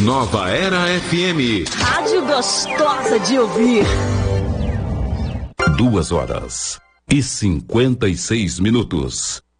Nova Era FM. Rádio gostosa de ouvir. 2h56.